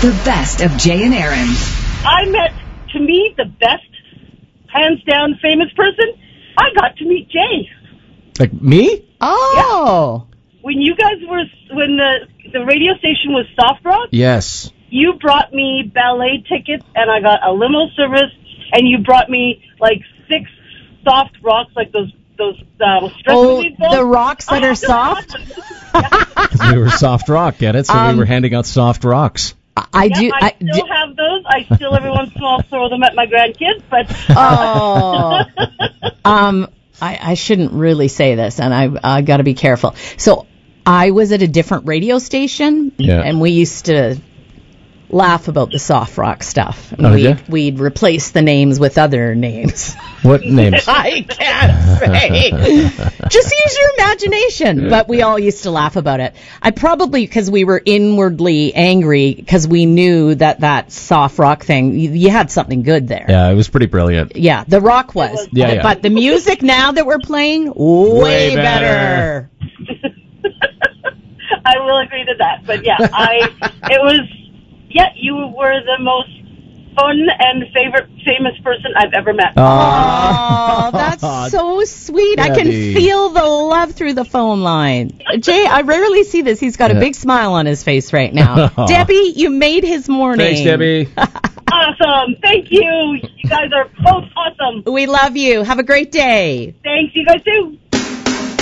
The best of Jay and Aaron. I met, to me, the best, hands down, famous person. I got to meet Jay. Like me? Oh. Yeah. When you guys were, when the radio station was Soft Rock. Yes. You brought me ballet tickets, and I got a limo service, and you brought me like 6 soft rocks, like those the rocks that are soft? We were soft rock, get it? So we were handing out soft rocks. I still have those. I still every once in a while throw them at my grandkids, but I shouldn't really say this, and I got to be careful. So I was at a different radio station, and we used to laugh about the soft rock stuff. We'd replace the names with other names. What names? I can't say. Just use your imagination. But we all used to laugh about it. I probably, because we were inwardly angry, because we knew that soft rock thing, you had something good there. Yeah, it was pretty brilliant. Yeah, the rock was. Yeah. But the music now that we're playing, way better. I will agree to that. But yeah, you were the most fun and famous person I've ever met. Oh, that's so sweet. Debbie. I can feel the love through the phone line. Jay, I rarely see this. He's got a big smile on his face right now. Debbie, you made his morning. Thanks, Debbie. Awesome. Thank you. You guys are both awesome. We love you. Have a great day. Thanks. You guys too.